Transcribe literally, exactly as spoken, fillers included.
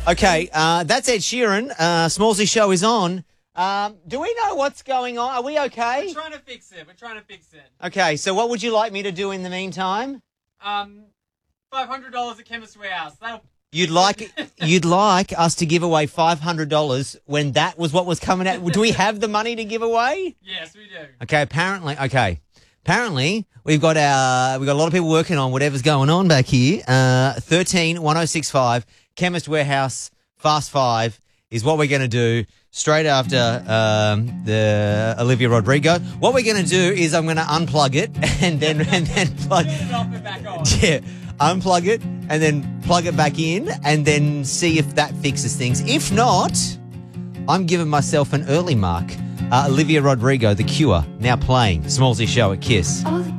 Okay, uh, that's Ed Sheeran. Uh, Smallsy show is on. Um, do we know what's going on? Are we okay? We're trying to fix it. We're trying to fix it. Okay, so what would you like me to do in the meantime? Um, five hundred dollars at Chemist Warehouse. That'll... You'd like you'd like us to give away five hundred dollars when that was what was coming out. Do we have the money to give away? Yes, we do. Okay, apparently, okay. Apparently, we've got our we've got a lot of people working on whatever's going on back here. Uh, thirteen one oh six five Chemist Warehouse Fast Five is what we're going to do straight after um, the Olivia Rodrigo. What we're going to do is I'm going to unplug it and then and then plug Turn it off and back on. yeah, unplug it and then plug it back in and then see if that fixes things. If not, I'm giving myself an early mark. Uh, Olivia Rodrigo, The Cure, now playing. Smallsy show at Kiss. Oh,